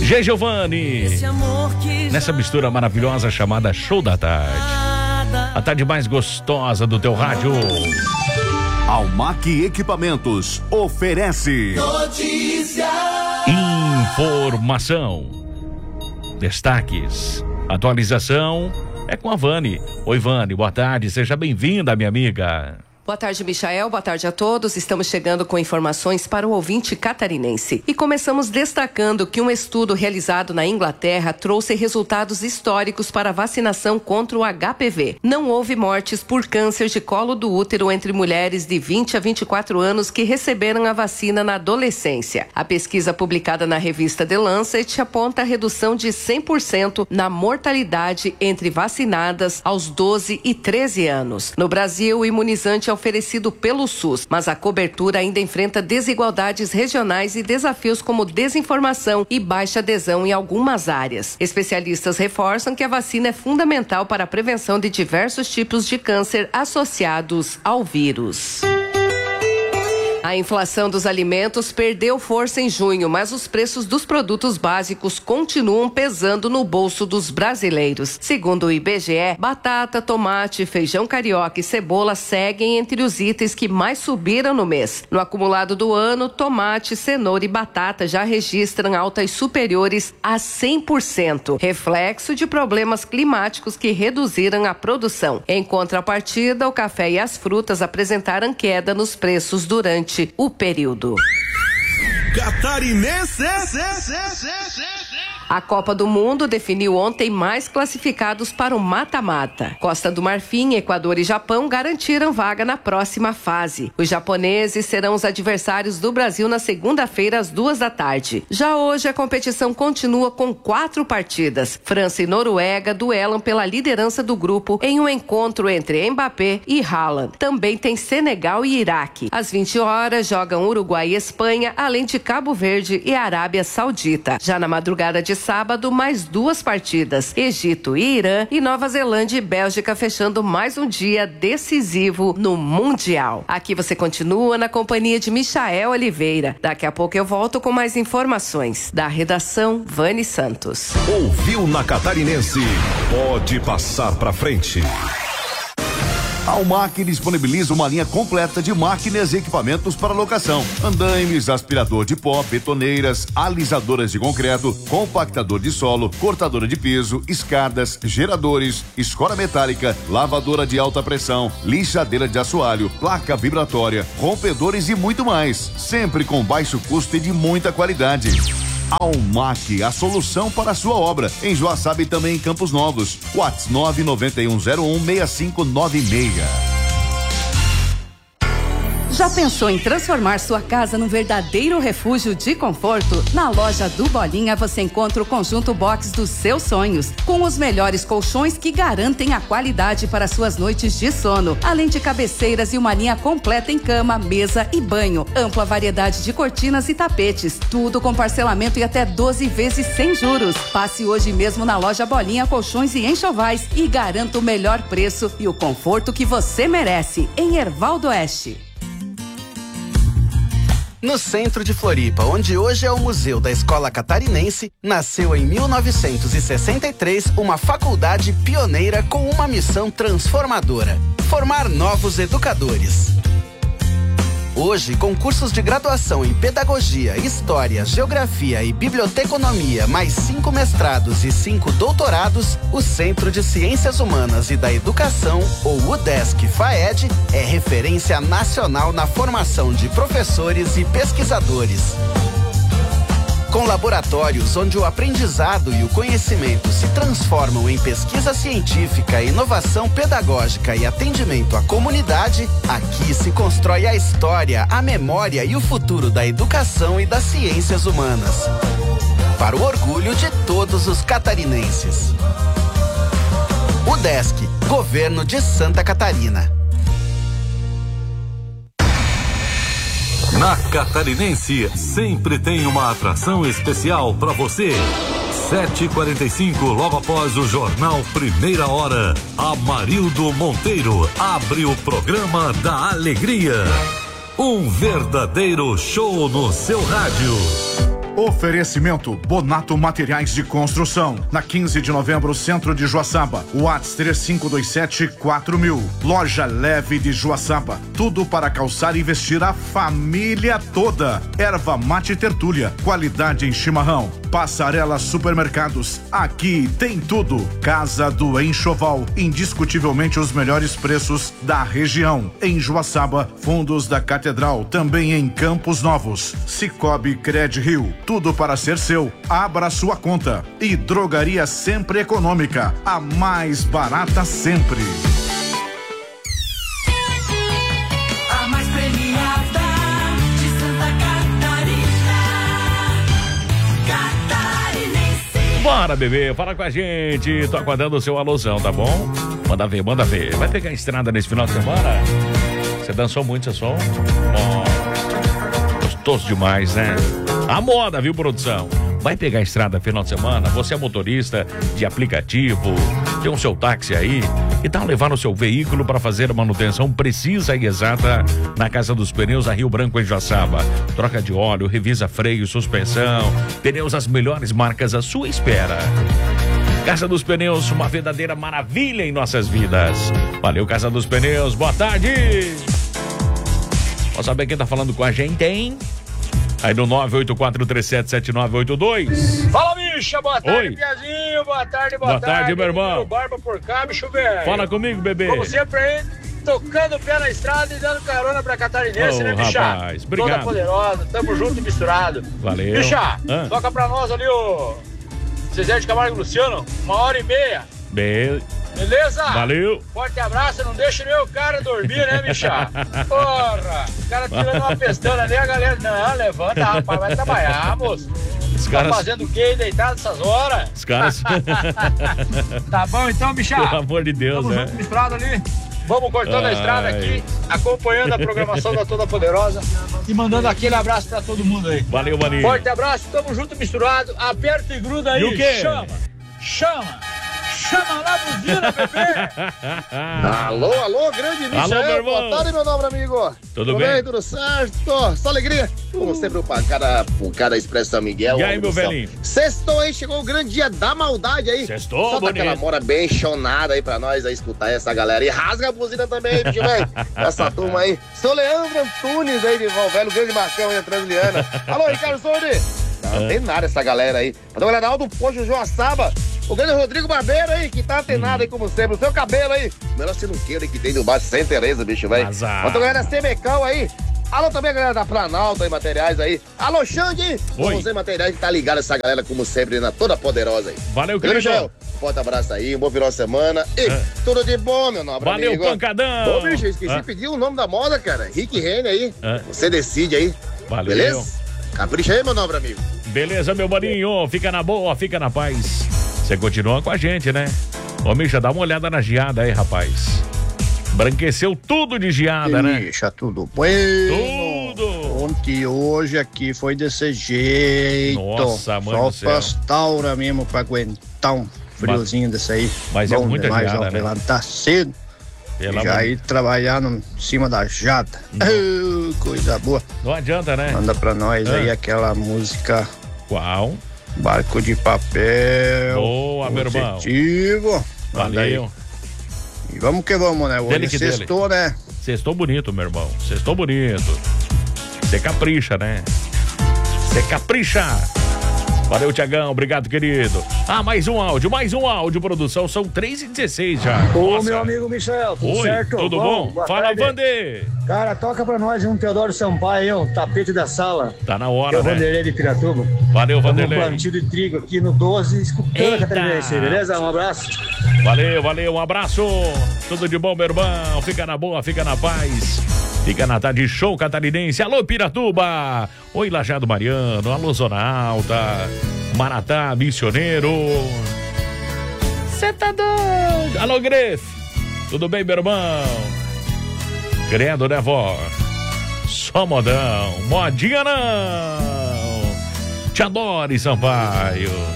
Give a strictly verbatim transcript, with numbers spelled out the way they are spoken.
G. Giovanni, nessa mistura maravilhosa chamada Show da Tarde. A tarde mais gostosa do teu rádio. Almac Equipamentos oferece notícia, informação, destaques, atualização é com a Vani. Oi, Vani, boa tarde, seja bem-vinda, minha amiga. Boa tarde, Michael. Boa tarde a todos. Estamos chegando com informações para o ouvinte catarinense. E começamos destacando que um estudo realizado na Inglaterra trouxe resultados históricos para a vacinação contra o H P V. Não houve mortes por câncer de colo do útero entre mulheres de vinte a vinte e quatro anos que receberam a vacina na adolescência. A pesquisa publicada na revista The Lancet aponta a redução de cem por cento na mortalidade entre vacinadas aos doze e treze anos. No Brasil, o imunizante é oferecido pelo SUS, mas a cobertura ainda enfrenta desigualdades regionais e desafios como desinformação e baixa adesão em algumas áreas. Especialistas reforçam que a vacina é fundamental para a prevenção de diversos tipos de câncer associados ao vírus. A inflação dos alimentos perdeu força em junho, mas os preços dos produtos básicos continuam pesando no bolso dos brasileiros. Segundo o I B G E, batata, tomate, feijão carioca e cebola seguem entre os itens que mais subiram no mês. No acumulado do ano, tomate, cenoura e batata já registram altas superiores a cem por cento, reflexo de problemas climáticos que reduziram a produção. Em contrapartida, o café e as frutas apresentaram queda nos preços durante o período. Catarinense. A Copa do Mundo definiu ontem mais classificados para o mata-mata. Costa do Marfim, Equador e Japão garantiram vaga na próxima fase. Os japoneses serão os adversários do Brasil na segunda-feira às duas da tarde. Já hoje a competição continua com quatro partidas. França e Noruega duelam pela liderança do grupo em um encontro entre Mbappé e Haaland. Também tem Senegal e Iraque. Às vinte horas jogam Uruguai e Espanha, além de Cabo Verde e Arábia Saudita. Já na madrugada de sábado, mais duas partidas, Egito e Irã, e Nova Zelândia e Bélgica fechando mais um dia decisivo no Mundial. Aqui você continua na companhia de Michael Oliveira. Daqui a pouco eu volto com mais informações. Da redação, Vani Santos. Ouviu na Catarinense? Pode passar pra frente. A Almac disponibiliza uma linha completa de máquinas e equipamentos para locação: andaimes, aspirador de pó, betoneiras, alisadoras de concreto, compactador de solo, cortadora de piso, escadas, geradores, escora metálica, lavadora de alta pressão, lixadeira de assoalho, placa vibratória, rompedores e muito mais, sempre com baixo custo e de muita qualidade. Almac, a solução para a sua obra. Em Joaçaba e também em Campos Novos. WhatsApp nove nove um zero um seis cinco nove seis. Já pensou em transformar sua casa num verdadeiro refúgio de conforto? Na loja do Bolinha você encontra o conjunto box dos seus sonhos, com os melhores colchões que garantem a qualidade para suas noites de sono, além de cabeceiras e uma linha completa em cama, mesa e banho, ampla variedade de cortinas e tapetes, tudo com parcelamento e até doze vezes sem juros. Passe hoje mesmo na loja Bolinha Colchões e Enxovais e garanta o melhor preço e o conforto que você merece, em Hervaldo Oeste. No centro de Floripa, onde hoje é o Museu da Escola Catarinense, nasceu em mil novecentos e sessenta e três uma faculdade pioneira com uma missão transformadora: formar novos educadores. Hoje, com cursos de graduação em Pedagogia, História, Geografia e Biblioteconomia, mais cinco mestrados e cinco doutorados, o Centro de Ciências Humanas e da Educação, ou UDESC FAED, é referência nacional na formação de professores e pesquisadores. Com laboratórios onde o aprendizado e o conhecimento se transformam em pesquisa científica, inovação pedagógica e atendimento à comunidade, aqui se constrói a história, a memória e o futuro da educação e das ciências humanas. Para o orgulho de todos os catarinenses. UDESC, Governo de Santa Catarina. Na Catarinense, sempre tem uma atração especial para você. sete e quarenta e cinco, logo após o jornal Primeira Hora, Amarildo Monteiro abre o programa da alegria. Um verdadeiro show no seu rádio. Oferecimento Bonato Materiais de Construção. Na quinze de novembro, centro de Joaçaba. Whats três cinco dois sete quatro mil. Loja Leve de Joaçaba. Tudo para calçar e vestir a família toda. Erva Mate Tertúlia. Qualidade em chimarrão. Passarela Supermercados. Aqui tem tudo. Casa do Enxoval. Indiscutivelmente os melhores preços da região. Em Joaçaba, Fundos da Catedral. Também em Campos Novos. Cicobi Cred Rio. Tudo para ser seu. Abra sua conta. E Drogaria Sempre Econômica. A mais barata sempre. A mais premiada de Santa Catarina. Catarinense. Bora, bebê, fala com a gente. Tô aguardando o seu alusão, tá bom? Manda ver, manda ver. Vai pegar a estrada nesse final de semana? Você dançou muito, seu som? Oh, gostoso demais, né? A moda, viu, produção? Vai pegar a estrada final de semana? Você é motorista de aplicativo, tem o seu táxi aí, e tal levar o seu veículo para fazer a manutenção precisa e exata na Casa dos Pneus, a Rio Branco, em Joaçaba. Troca de óleo, revisa freio, suspensão, pneus as melhores marcas à sua espera. Casa dos Pneus, uma verdadeira maravilha em nossas vidas. Valeu, Casa dos Pneus, boa tarde! Vamos saber quem tá falando com a gente, hein? Aí no nove oito quatro três sete sete nove oito dois. Fala, bicha, boa tarde, Oi. Piazinho, boa tarde, boa, Boa tarde, tarde meu irmão. Barba por cá, bicho velho. Fala comigo, bebê. Como sempre aí, tocando o pé na estrada e dando carona pra Catarinense, Ô, né, bicha? rapaz, obrigado. Toda poderosa, tamo junto e misturado. Valeu. Bicha, Ah. toca pra nós ali o Zezé de Camargo e Luciano, uma hora e meia. Be... Beleza? Valeu. Forte abraço, não deixa nem o cara dormir, né, bicha? Porra, o cara tirando uma pestana ali, a galera, não, levanta, rapaz, vai trabalhar, moço. Os Tá caras... fazendo o quê deitado essas horas? Os caras... Tá bom então, bicha? Pelo amor de Deus, Tamo né? junto misturado ali. Vamos cortando Ai. a estrada aqui, acompanhando a programação da Toda Poderosa e mandando aquele abraço pra todo mundo aí. Valeu, maninho. Forte abraço, tamo junto misturado, aperta e gruda aí. E o quê? Chama, chama. Chama lá, buzina, bebê! Alô, alô, grande Michel. Alô, meu irmão. Boa tarde, meu nobre amigo. Tudo bem? Tudo certo? Só alegria. Como sempre, para cada, por cada Expresso São Miguel. E aí, meu do céu. velhinho? Sextou aí, chegou o grande dia da maldade aí. Sextou, Só bonito. aquela mora bem chonada aí pra nós aí escutar essa galera. E rasga a buzina também, bicho, velho. Essa turma aí. Seu Leandro Antunes aí de Valvelho, grande Marcão aí, a Transliana. Alô, Ricardo Sordi. Não, não tem nada essa galera aí. Mandou o Leonardo Pojo Joaçaba. O grande Rodrigo Barbeiro aí, que tá antenado aí como sempre. O seu cabelo aí. O melhor sinuqueiro aí que tem do baixo, sem Tereza, bicho, velho. Azar. Mandou a galera Semecão aí. Alô também a galera da Planalto aí, materiais aí. Alô, Xande. Oi. Você materiais que tá ligado essa galera como sempre na Toda Poderosa aí. Valeu, Beleza, querido. Michel? Forte abraço aí, um bom final de semana. E É. tudo de bom, meu nobre Valeu, amigo. pancadão. Ô, bicho, eu esqueci Ah. de pedir o nome da moda, cara. Rick Renner aí. É. Você decide aí. Valeu. Beleza? Capricha aí, meu nobre amigo. Beleza, meu maninho. Fica na boa, fica na paz. Você continua com a gente, né? Ô, Misha, dá uma olhada na geada aí, rapaz. Branqueceu tudo de geada, né? Deixa tudo bueno. Tudo. Ontem e hoje aqui foi desse jeito. Nossa, mãe Só do céu. pastaura mesmo pra aguentar um friozinho desse aí. Mas é Bom muita demais, geada, ó, né? levantar cedo. Pelo e já amor- ir trabalhar no, em cima da jada. Oh, coisa boa. Não adianta, né? Manda pra nós Ah. aí aquela música Qual? Barco de Papel. Boa, meu irmão. Positivo. Manda aí. Valeu. E vamos que vamos, né? Dele Hoje que dele. sextou, né? Sextou bonito, meu irmão. Sextou bonito. Você capricha, né? Você capricha. Valeu, Tiagão. Obrigado, querido. Ah, mais um áudio, mais um áudio, produção. São três e dezesseis já. Ô, Nossa. meu amigo Michel, tudo Oi, certo? tudo bom? Boa Fala, tarde. Vander. Cara, toca pra nós um Teodoro Sampaio, um tapete da sala. Tá na Que é hora, o né? Vanderlei de Piratuba. Valeu, Estamos no Vanderlei. plantio de trigo aqui no doze, escutando Eita. a Catarinense, beleza? Um abraço. Valeu, valeu, um abraço. Tudo de bom, meu irmão. Fica na boa, fica na paz. Fica na tarde show catarinense. Alô, Piratuba. Oi, Lajado Mariano. Alô, Zona Alta. Maratá, Missioneiro. Cê tá doido. Alô, Gref. Tudo bem, meu irmão? Credo, né, vó? Só modão. Modinha não. Te adore, Sampaio.